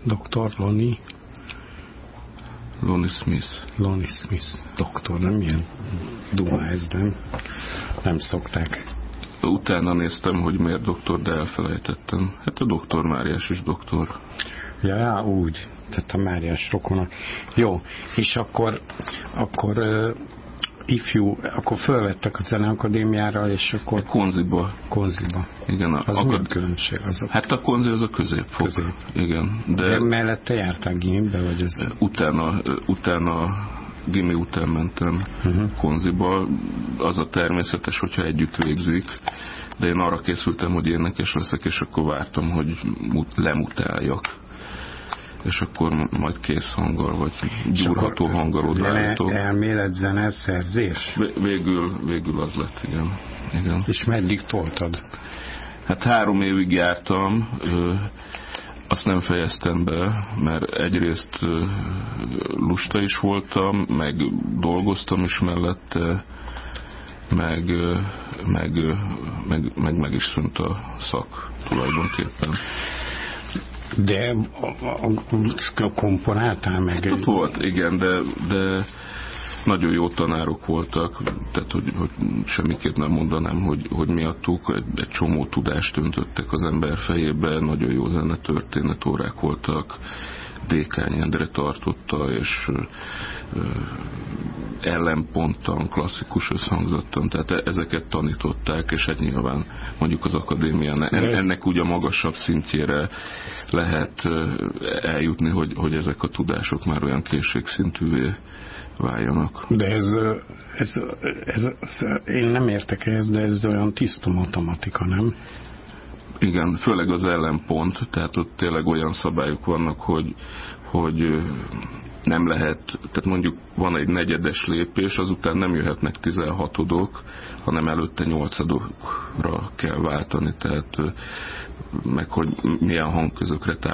Dr. Lonnie Smith. Lonnie Smith. Doktor, nem ilyen duma ez, nem szokták. Utána néztem, hogy miért doktor, de elfelejtettem. Hát a doktor Máriás is doktor. Ja, úgy. Tehát a Máriás rokonak. Jó, és akkor akkor fölvettek a Zeneakadémiára, és akkor... Konziba. Igen. Az mi a különbség? Hát a konzi az a középfok. Igen. De mellette jártál gimibe, vagy ez... Utána gimi után mentem konziba. Az a természetes, hogyha együtt végzik. De én arra készültem, hogy énekes leszek, és akkor vártam, hogy lemutáljak. És akkor majd kész hanggal, vagy gyúrható hanggal odaállítok. Elmélet, zene, szerzés? Végül az lett, igen. És meddig toltad? Hát 3 évig jártam, azt nem fejeztem be, mert egyrészt lusta is voltam, meg dolgoztam is mellette, meg is szűnt a szak tulajdonképpen. De komponáltál meg? Hát volt, igen, de nagyon jó tanárok voltak, tehát hogy semmiképp nem mondanám, hogy miattuk egy csomó tudást öntöttek az ember fejébe, nagyon jó zenetörténet órák voltak, Dékány Endre tartotta, és ellenponttan, klasszikus összhangzattan, tehát ezeket tanították, és hát nyilván mondjuk az akadémián ennek úgy a magasabb szintjére lehet eljutni, hogy ezek a tudások már olyan készségszintűvé váljanak. De ez én nem értek ehhez, de ez olyan tiszta matematika, nem? Igen, főleg az ellenpont, tehát ott tényleg olyan szabályok vannak, hogy nem lehet, tehát mondjuk van egy negyedes lépés, azután nem jöhetnek 16-odok, hanem előtte 8-odokra kell váltani, tehát meg hogy milyen hangközökre